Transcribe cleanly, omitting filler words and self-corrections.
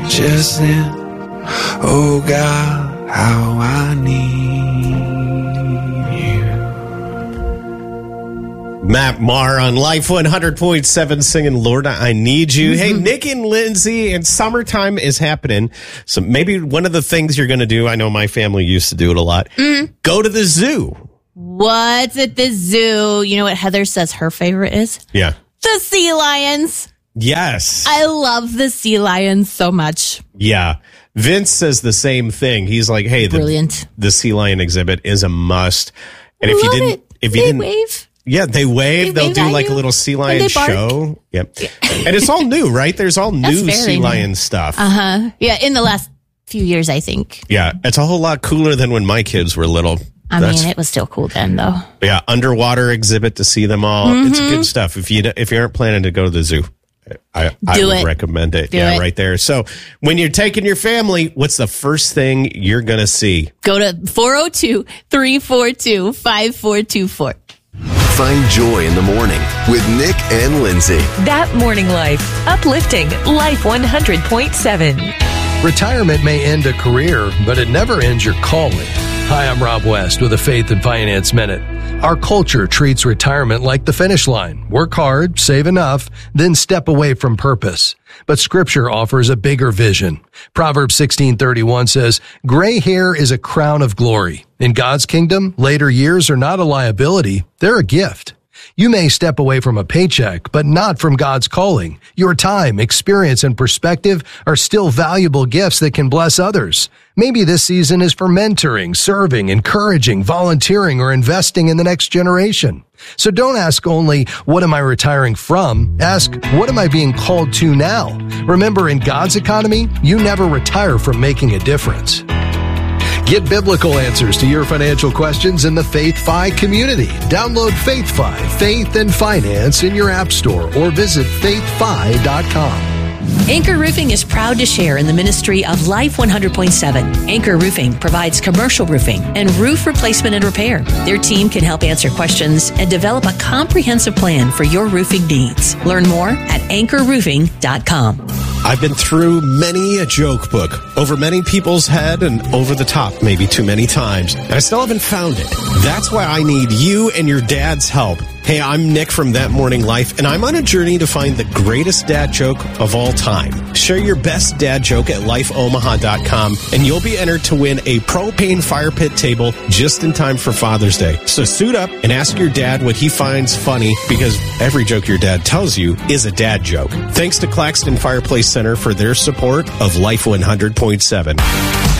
just then. Oh God, how I need you. Matt Maher on Life 100.7 singing Lord, I Need You. Hey, Nick and Lindsay, and summertime is happening. So maybe one of the things you're going to do, I know my family used to do it a lot, go to the zoo. What's at the zoo? You know what Heather says her favorite is? Yeah. The sea lions. Yes. I love the sea lions so much. Yeah. Vince says the same thing. He's like, hey, Brilliant. The sea lion exhibit is a must. And Love it. They wave. Yeah, they wave. They'll do like you. a little sea lion show. Yep. And it's all new, right? There's all new sea lion stuff. Yeah, in the last few years, I think. Yeah, it's a whole lot cooler than when my kids were little. I mean, it was still cool then, though. Yeah, underwater exhibit to see them all. It's good stuff. If you aren't planning to go to the zoo, I would recommend it. Do it. Right there. So when you're taking your family, what's the first thing you're going to see? Go to 402-342-5424. Find joy in the morning with Nick and Lindsay. That Morning Life. Uplifting Life 100.7. Retirement may end a career, but it never ends your calling. Hi, I'm Rob West with a Faith and Finance Minute. Our culture treats retirement like the finish line. Work hard, save enough, then step away from purpose. But Scripture offers a bigger vision. Proverbs 16:31 says, "Gray hair is a crown of glory. In God's kingdom, later years are not a liability, they're a gift." You may step away from a paycheck, but not from God's calling. Your time, experience, and perspective are still valuable gifts that can bless others. Maybe this season is for mentoring, serving, encouraging, volunteering, or investing in the next generation. So don't ask only, what am I retiring from? Ask, what am I being called to now? Remember, in God's economy, you never retire from making a difference. Get biblical answers to your financial questions in the FaithFi community. Download FaithFi, Faith and Finance, in your app store or visit faithfi.com. Anchor Roofing is proud to share in the ministry of Life 100.7. Anchor Roofing provides commercial roofing and roof replacement and repair. Their team can help answer questions and develop a comprehensive plan for your roofing needs. Learn more at anchorroofing.com. I've been through many a joke book, over many people's head and over the top maybe too many times, and I still haven't found it. That's why I need you and your dad's help. Hey, I'm Nick from That Morning Life, and I'm on a journey to find the greatest dad joke of all time. Share your best dad joke at lifeomaha.com, and you'll be entered to win a propane fire pit table just in time for Father's Day. So suit up and ask your dad what he finds funny, because every joke your dad tells you is a dad joke. Thanks to Claxton Fireplace Center for their support of Life 100.7.